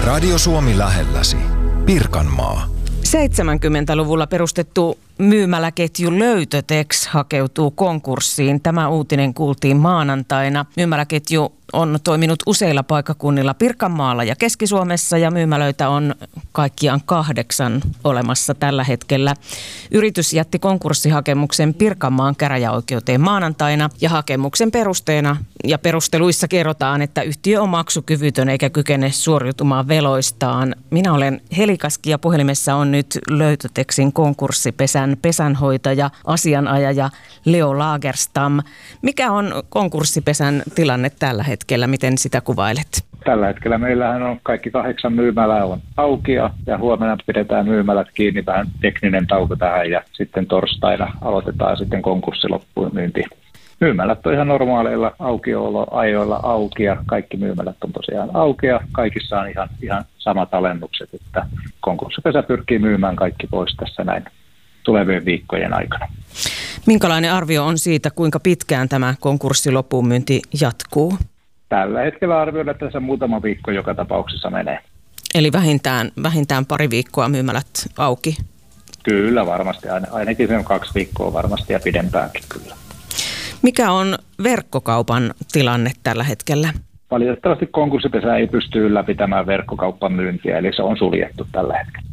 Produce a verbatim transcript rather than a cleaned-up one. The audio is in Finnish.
Radio Suomi lähelläsi. Pirkanmaa. seitsemänkymmentäluvulla perustettu myymäläketju Löytötex hakeutuu konkurssiin. Tämä uutinen kuultiin maanantaina. Myymäläketju on toiminut useilla paikkakunnilla Pirkanmaalla ja Keski-Suomessa ja myymälöitä on kaikkiaan kahdeksan olemassa tällä hetkellä. Yritys jätti konkurssihakemuksen Pirkanmaan käräjäoikeuteen maanantaina ja hakemuksen perusteena ja perusteluissa kerrotaan, että yhtiö on maksukyvytön eikä kykene suoriutumaan veloistaan. Minä olen Heli Kaski ja puhelimessa on nyt Löytötexin konkurssipesän pesänhoitaja, asianajaja Leo Lagerstam. Mikä on konkurssipesän tilanne tällä hetkellä? Miten sitä kuvailet? Tällä hetkellä meillähän on kaikki kahdeksan myymälää on auki ja huomenna pidetään myymälät kiinni, vähän tekninen tauko tähän ja sitten torstaina aloitetaan sitten konkurssi loppuun myynti. Myymälät on ihan normaaleilla aukioloajoilla auki ja kaikki myymälät on tosiaan auki ja kaikissa on ihan, ihan samat alennukset, että konkurssipesä pyrkii myymään kaikki pois tässä näin tulevien viikkojen aikana. Minkälainen arvio on siitä, kuinka pitkään tämä konkurssi loppuun myynti jatkuu? Tällä hetkellä arvioidaan, että tässä muutama viikko joka tapauksessa menee. Eli vähintään, vähintään pari viikkoa myymälät auki? Kyllä varmasti, ainakin se on kaksi viikkoa varmasti ja pidempäänkin kyllä. Mikä on verkkokaupan tilanne tällä hetkellä? Valitettavasti konkurssipesä ei pysty ylläpitämään verkkokauppan myyntiä, eli se on suljettu tällä hetkellä.